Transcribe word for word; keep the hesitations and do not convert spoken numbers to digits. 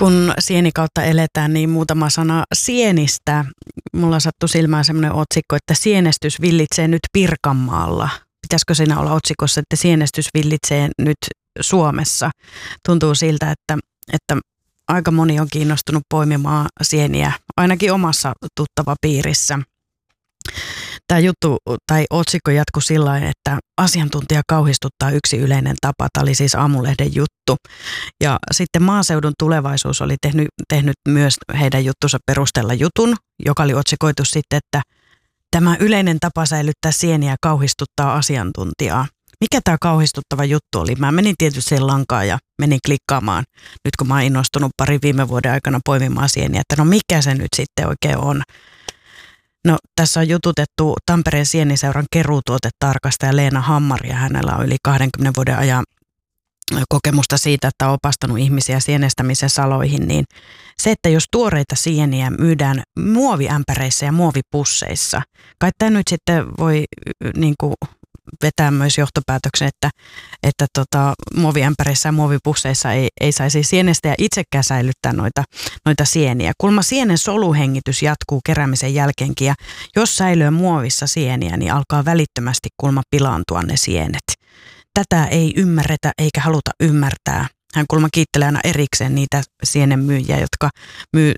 Kun sienikautta eletään, niin muutama sana sienistä. Mulla sattui silmään semmoinen otsikko, että sienestys villitsee nyt Pirkanmaalla. Pitäisikö siinä olla otsikossa, että sienestys villitsee nyt Suomessa? Tuntuu siltä, että, että aika moni on kiinnostunut poimimaan sieniä, ainakin omassa tuttavapiirissä. Tämä juttu tai otsikko jatkui sillä lailla, että asiantuntija kauhistuttaa yksi yleinen tapa. Tämä oli siis Aamulehden juttu. Ja sitten Maaseudun Tulevaisuus oli tehnyt, tehnyt myös heidän juttunsa perusteella jutun, joka oli otsikoitu sitten, että tämä yleinen tapa säilyttää sieniä kauhistuttaa asiantuntijaa. Mikä tämä kauhistuttava juttu oli? Mä menin tietysti sen lankaan ja menin klikkaamaan, nyt kun mä oon innostunut pari viime vuoden aikana poimimaan sieniä, että no mikä se nyt sitten oikein on. No tässä on jututettu Tampereen Sieniseuran keruutuotetarkastaja Leena Hammaria. Hänellä on yli kahdenkymmenen vuoden ajan kokemusta siitä, että on opastanut ihmisiä sienestämisen saloihin, niin se, että jos tuoreita sieniä myydään muoviämpäreissä ja muovipusseissa, kai tämä nyt sitten voi niin kuin vetää myös johtopäätöksen, että, että tota, muoviämpäreissä ja muovipusseissa ei, ei saisi sienestä ja itsekään säilyttää noita, noita sieniä. Kulma sienen soluhengitys jatkuu keräämisen jälkeenkin ja jos säilyy muovissa sieniä, niin alkaa välittömästi kulma pilaantua ne sienet. Tätä ei ymmärretä eikä haluta ymmärtää. Hän kulma kiittelee aina erikseen niitä sienenmyyjiä, jotka myy